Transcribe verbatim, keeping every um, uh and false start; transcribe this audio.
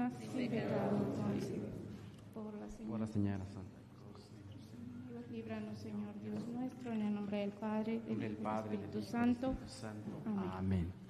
almas sin pecado concebido. Por la Por señal. la señal de la Santa. Líbranos, Señor Dios nuestro, en el nombre del Padre, del En el Hijo y del Padre, del Espíritu Hijo y del Santo. Espíritu Santo. Amén. Amén.